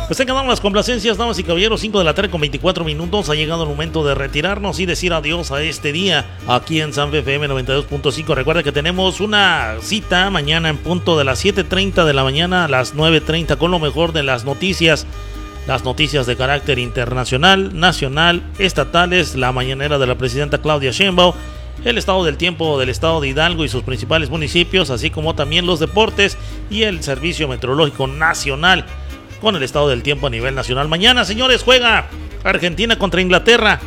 Pues tengan las complacencias, damas y caballeros, 5 de la tarde con 24 minutos. Ha llegado el momento de retirarnos y decir adiós a este día aquí en San FM 92.5. Recuerda que tenemos una cita mañana en punto de las 7:30 de la mañana a las 9:30 con lo mejor de las noticias. Las noticias de carácter internacional, nacional, estatales, la mañanera de la presidenta Claudia Sheinbaum, el estado del tiempo del estado de Hidalgo y sus principales municipios, así como también los deportes y el Servicio Meteorológico Nacional con el estado del tiempo a nivel nacional. Mañana, señores, juega Argentina contra Inglaterra.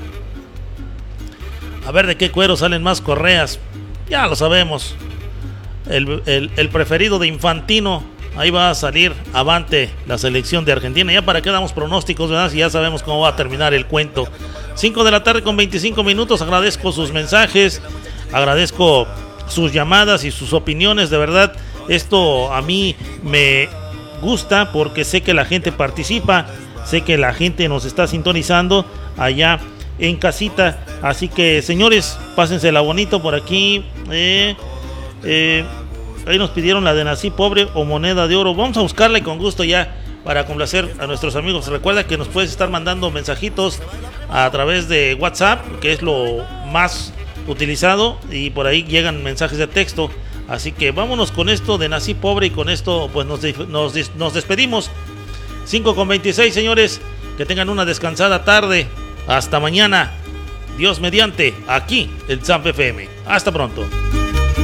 A ver de qué cuero salen más correas. Ya lo sabemos. El preferido de Infantino. Ahí va a salir avante la selección de Argentina. Ya para qué damos pronósticos, ¿verdad? Si ya sabemos cómo va a terminar el cuento. 5 de la tarde con 25 minutos. Agradezco sus mensajes. Agradezco sus llamadas y sus opiniones. De verdad, esto a mí me gusta porque sé que la gente participa. Sé que la gente nos está sintonizando allá en casita. Así que, señores, pásensela bonito por aquí. Ahí nos pidieron la de Nací Pobre o Moneda de Oro. Vamos a buscarla y con gusto ya para complacer a nuestros amigos. Recuerda que nos puedes estar mandando mensajitos a través de WhatsApp, que es lo más utilizado, y por ahí llegan mensajes de texto. Así que vámonos con esto de Nací Pobre y con esto pues nos despedimos. 5:26, señores. Que tengan una descansada tarde. Hasta mañana. Dios mediante, aquí en San FM. Hasta pronto.